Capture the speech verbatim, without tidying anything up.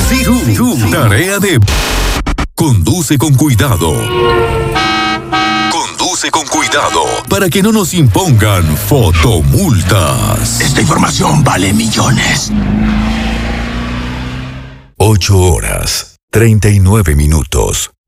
Sí, tú, tú. Tarea de... Conduce con cuidado. Conduce con cuidado para que no nos impongan fotomultas. Esta información vale millones. Ocho horas, treinta y nueve minutos.